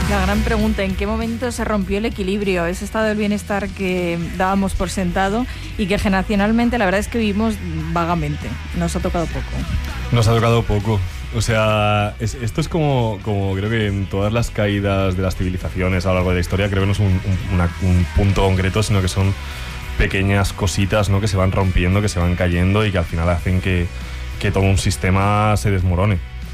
La gran pregunta, ¿en qué momento se rompió el equilibrio, ese estado del bienestar que dábamos por sentado y que generacionalmente la verdad es que vivimos vagamente? Nos ha tocado poco. Nos ha tocado poco. O sea, esto es como creo que en todas las caídas de las civilizaciones a lo largo de la historia, creo que no es un punto concreto, sino que son pequeñas cositas, ¿no?, que se van rompiendo, que se van cayendo y que al final hacen que todo un sistema se desmorone.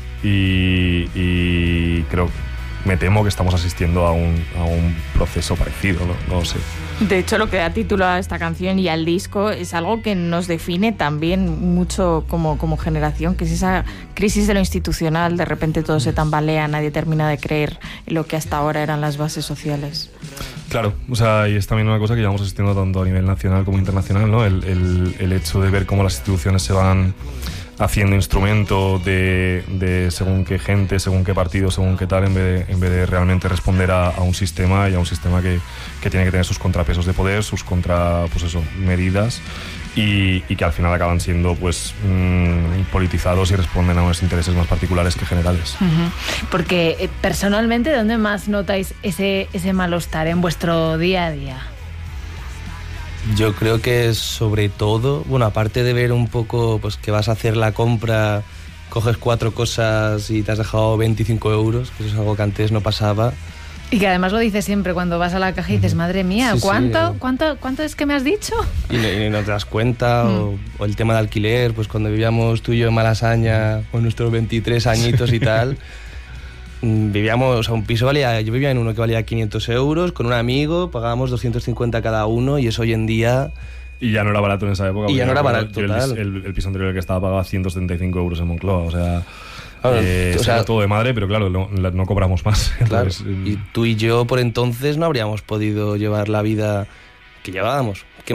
Y creo, me temo que estamos asistiendo a un proceso parecido, no lo sé. De hecho, lo que da título a esta canción y al disco es algo que nos define también mucho como generación, que es esa crisis de lo institucional. De repente todo se tambalea, nadie termina de creer en lo que hasta ahora eran las bases sociales. Claro, o sea, y es también una cosa que llevamos asistiendo tanto a nivel nacional como internacional, ¿no? El hecho de ver cómo las instituciones se van haciendo instrumento de según qué gente, según qué partido, según qué tal, en vez de realmente responder a un sistema, y a un sistema que tiene que tener sus contrapesos de poder, sus medidas, y que al final acaban siendo politizados y responden a unos intereses más particulares que generales. Uh-huh. Porque personalmente, ¿dónde más notáis ese malestar en vuestro día a día? Yo creo que sobre todo, bueno, aparte de ver un poco pues que vas a hacer la compra, coges 4 cosas y te has dejado 25 euros, que eso es algo que antes no pasaba. Y que además lo dices siempre cuando vas a la caja y dices, madre mía, sí, ¿cuánto es que me has dicho? Y no te das cuenta, o el tema de alquiler, pues cuando vivíamos tú y yo en Malasaña con nuestros 23 añitos y tal, vivíamos, o sea, un piso yo vivía en uno que valía 500 euros, con un amigo, pagábamos 250 cada uno, y eso hoy en día... Y ya no era barato en esa época. Y ya no era barato, total. El piso anterior que estaba pagaba 175 euros en Moncloa, o sea... o sea, todo de madre, pero claro, no cobramos más. Claro, entonces, y tú y yo por entonces no habríamos podido llevar la vida que llevábamos. Que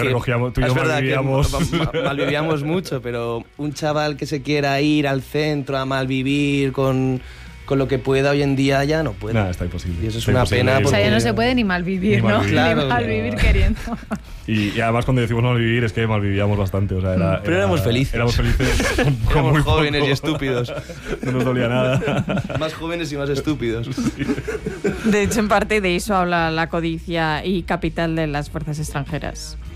malvivíamos mucho, pero un chaval que se quiera ir al centro a malvivir con lo que pueda hoy en día ya no puede. Nada, está imposible. Y eso es una pena. O sea, ya no se puede ni malvivir, ¿no? Claro, ni malvivir queriendo. Y además cuando decimos malvivir es que malvivíamos bastante. O sea, pero éramos felices. Éramos felices. Éramos jóvenes y estúpidos. No nos dolía nada. Más jóvenes y más estúpidos. De hecho, en parte de eso habla La codicia y Capital de las fuerzas extranjeras.